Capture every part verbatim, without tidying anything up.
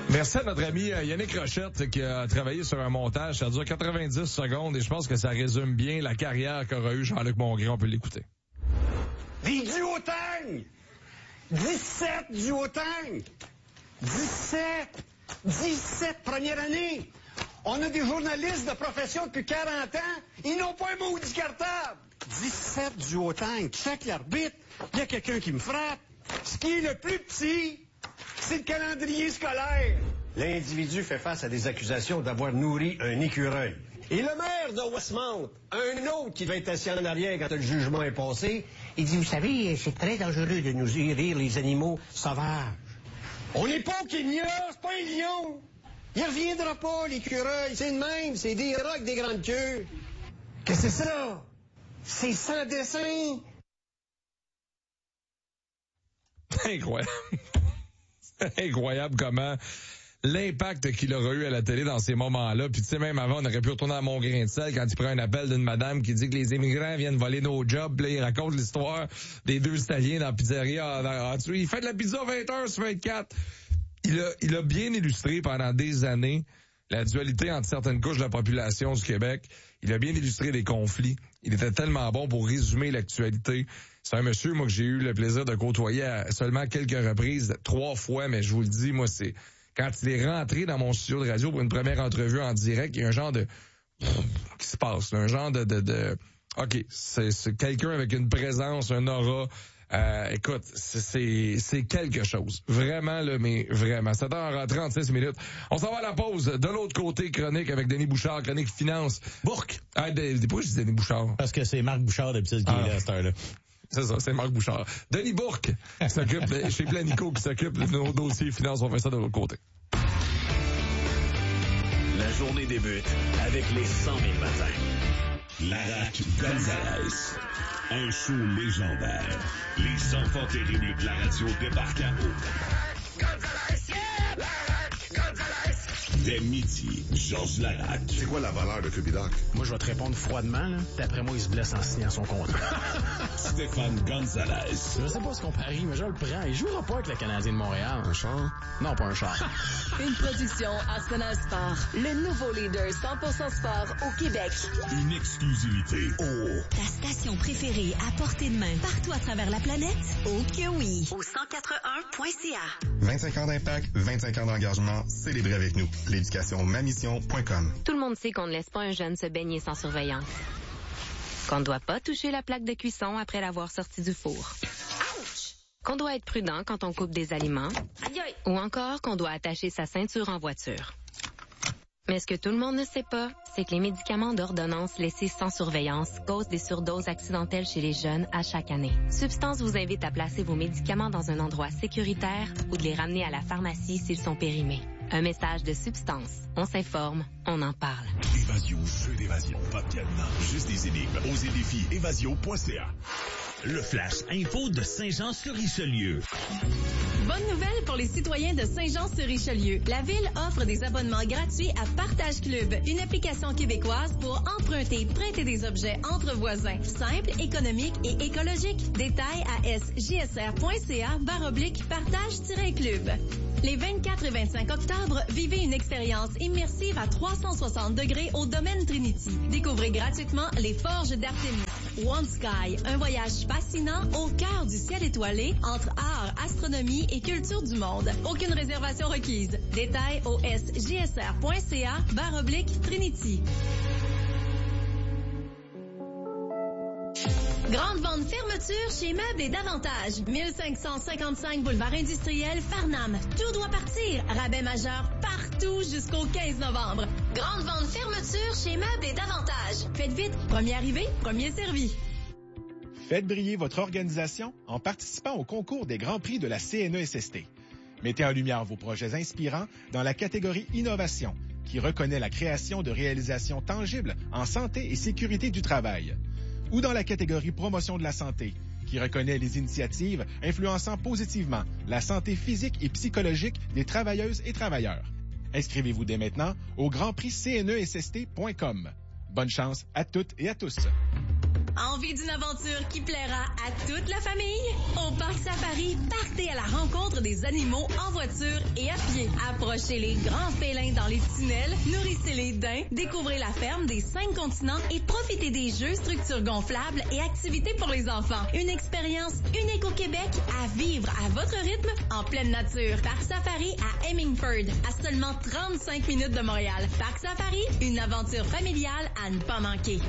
Merci à notre ami Yannick Rochette qui a travaillé sur un montage. Ça dure quatre-vingt-dix secondes et je pense que ça résume bien la carrière qu'aura eu Jean-Luc Mongrain. On peut l'écouter. Des duotangs! dix-sept duotangs! dix-sept! dix-sept première année! On a des journalistes de profession depuis quarante ans. Ils n'ont pas un maudit cartable! dix-sept duotangs. Check l'arbitre. Il y a quelqu'un qui me frappe. Ce qui est le plus petit, c'est le calendrier scolaire. L'individu fait face à des accusations d'avoir nourri un écureuil. Et le maire de Westmount, un autre qui va être assis en arrière quand le jugement est passé, il dit, vous savez, c'est très dangereux de nous nourrir les animaux sauvages. On n'est pas au Kenya, c'est pas un lion. Il reviendra pas, l'écureuil. C'est le même, c'est des rats avec des grandes queues. Qu'est-ce que c'est ça? C'est sans dessin. Incroyable. Incroyable comment l'impact qu'il aura eu à la télé dans ces moments-là. Puis tu sais, même avant, on aurait pu retourner à mon grain de sel quand il prend un appel d'une madame qui dit que les immigrants viennent voler nos jobs. Puis là, il raconte l'histoire des deux Italiens dans la pizzeria en, en dessous. Il fait de la pizza vingt heures sur vingt-quatre. Il a, il a bien illustré pendant des années la dualité entre certaines couches de la population du Québec. Il a bien illustré les conflits. Il était tellement bon pour résumer l'actualité. C'est un monsieur, moi, que j'ai eu le plaisir de côtoyer à seulement quelques reprises, trois fois, mais je vous le dis, moi, c'est quand il est rentré dans mon studio de radio pour une première entrevue en direct, il y a un genre de... Qu'est-ce qui se passe? Un genre de... de, de... OK, c'est, c'est quelqu'un avec une présence, un aura... Euh, écoute, c'est, c'est quelque chose. Vraiment, là, mais vraiment. sept heures trente-six minutes. On s'en va à la pause. De l'autre côté, chronique avec Denis Bouchard, chronique finance. Bourque. Ah, de, pourquoi je dis Denis Bouchard? Parce que c'est Marc Bouchard d'habitude qui ah. est là à cette heure-là. C'est ça, c'est Marc Bouchard. Denis Bourque qui s'occupe, de, chez Planico, qui s'occupe de nos dossiers finance. On fait ça de l'autre côté. La journée débute avec les cent mille matins. Larac Gonzalez. Un show légendaire. Les enfants terribles de la radio débarquent à eau. Gonzalez, yeah! Larac Gonzalez. Dès midi, Georges Larac. C'est quoi la valeur de Cubidoc? Moi, je vais te répondre froidement, là. D'après moi, il se blesse en signant son contrat. Stéphane Gonzalez. Je sais pas ce qu'on parie, mais je le prends. Il jouera pas avec le Canadien de Montréal. Un char? Non, pas un char. Une production Arsenal Sport. Le nouveau leader cent pour cent sport au Québec. Une exclusivité. Oh. Ta station préférée à portée de main partout à travers la planète? Oh que oui. Au cent quatre-un point c a. vingt-cinq ans d'impact, vingt-cinq ans d'engagement. Célébrez avec nous. L'éducation ma mission point com. Tout le monde sait qu'on ne laisse pas un jeune se baigner sans surveillance. Qu'on ne doit pas toucher la plaque de cuisson après l'avoir sorti du four. Ouch! Qu'on doit être prudent quand on coupe des aliments. Aïe aïe! Ou encore qu'on doit attacher sa ceinture en voiture. Mais ce que tout le monde ne sait pas, c'est que les médicaments d'ordonnance laissés sans surveillance causent des surdoses accidentelles chez les jeunes à chaque année. Substance vous invite à placer vos médicaments dans un endroit sécuritaire ou de les ramener à la pharmacie s'ils sont périmés. Un message de Substance. On s'informe, on en parle. Évasion, jeu d'évasion, pas de cadenas, juste des énigmes. Osez défi, évasio point c a. Le flash info de Saint-Jean-sur-Richelieu. Bonne nouvelle pour les citoyens de Saint-Jean-sur-Richelieu. La ville offre des abonnements gratuits à Partage Club, une application québécoise pour emprunter, prêter des objets entre voisins. Simple, économique et écologique. Détails à s j s r point c a barre oblique partage-club. Les vingt-quatre et vingt-cinq octobre, vivez une expérience immersive à trois cent soixante degrés au domaine Trinity. Découvrez gratuitement les forges d'Artémis. One Sky, un voyage fascinant au cœur du ciel étoilé entre art, astronomie et culture du monde. Aucune réservation requise. Détails au s j s r point c a barre oblique Trinity. Grande vente fermeture chez Meubles et Davantage. mille cinq cent cinquante-cinq boulevard industriel Farnham. Tout doit partir. Rabais majeur partout jusqu'au quinze novembre. Grande vente fermeture chez Meubles et Davantage. Faites vite. Premier arrivé, premier servi. Faites briller votre organisation en participant au concours des Grands Prix de la C N E S S T. Mettez en lumière vos projets inspirants dans la catégorie Innovation, qui reconnaît la création de réalisations tangibles en santé et sécurité du travail. Ou dans la catégorie Promotion de la santé, qui reconnaît les initiatives influençant positivement la santé physique et psychologique des travailleuses et travailleurs. Inscrivez-vous dès maintenant au grand prix c n e s s t point com. Bonne chance à toutes et à tous. Envie d'une aventure qui plaira à toute la famille? Au Parc Safari, partez à la rencontre des animaux en voiture et à pied. Approchez les grands félins dans les tunnels, nourrissez les daims, découvrez la ferme des cinq continents et profitez des jeux, structures gonflables et activités pour les enfants. Une expérience unique au Québec à vivre à votre rythme en pleine nature. Parc Safari à Hemingford, à seulement trente-cinq minutes de Montréal. Parc Safari, une aventure familiale à ne pas manquer.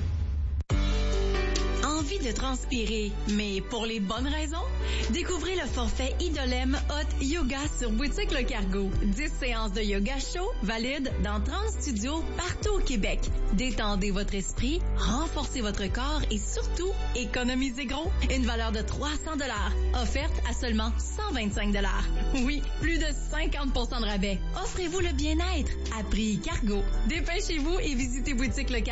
Envie de transpirer, mais pour les bonnes raisons? Découvrez le forfait Idolem Hot Yoga sur Boutique Le Cargo. dix séances de yoga chaud valides dans trente studios partout au Québec. Détendez votre esprit, renforcez votre corps et surtout, économisez gros. Une valeur de trois cents dollars, offerte à seulement cent vingt-cinq dollars. Oui, plus de cinquante pour cent de rabais. Offrez-vous le bien-être à prix Cargo. Dépêchez-vous et visitez Boutique Le Cargo.